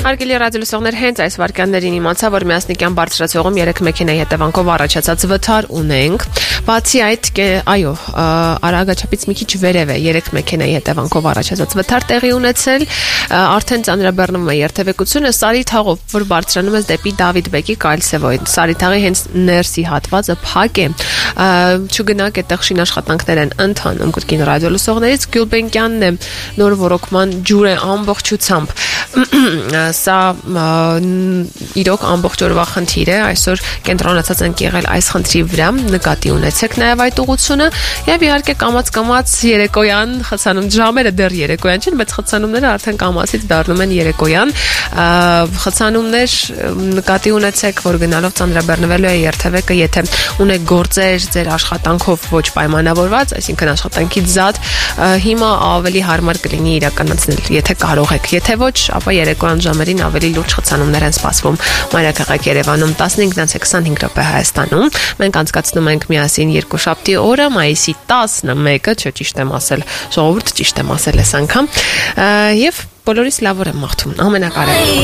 Հարգելի ռադիոլսողներ, հենց այս վարքյաններին իմացա, որ Միասնիկյան բարձրացողում 3 մեքենայի հետևանքով առաջացած վթար ունենք։ Բացի այդ, այո, Արագաչափից մի քիչ վերև է 3 մեքենայի հետևանքով առաջացած վթար տեղի ունեցել, արդեն ծանրաբեռնվում է երթևեկությունը Սարիթաղով, որ բարձրանում է դեպի Դավիթ Բեկի Կայլսևոյ։ Սարիթաղի հենց ներսի հատվածը փակ է, չգնաք այդտեղ շինաշխատանքներ են ընթանում կրկին ռադիոլսողներից, Գյուլբենկյանն է նոր ռոռոկման ջուր է ամբողջությամբ։ Սա իրոք ամբողջ օրվա խնդիր է, այսօր կենտրոնացած ենք եղել այս խնդրի վրա, նկատի ունեցեք նաև այդ ուղղությունը եւ իհարկե կամաց երեկոյան խցանում ժամերը դեռ երեկոյան չեն, բայց խցանումները արդեն կամացից դառնում են երեկոյան։ Խցանումներ նկատի ունեցեք, որ գնալով ծանրաբեռնվելու է երթևեկը, եթե ունեք գործեր ձեր աշխատանքով ոչ պայմանավորված, այսինքն աշխատանքից զատ, հիմա ավելի հարմար կլինի իրականացնել, եթե կարող եք, եթե ոչ, ապա երեկոյան ժամերին ավելի լուրջ խցանումներ են սպասվում Մայրաքաղաք Երևանում 15:25 Հայաստանում։ Մենք անցկացնում ենք միասին երկուշաբթի օրը, մայիսի 11-ը, չէ, ճիշտ եմ ասել, ժողովուրդ ճիշտ եմ ասել այս անգամ, եւ բոլորիս լավ օր եմ մաղթում, ամենակարևորը։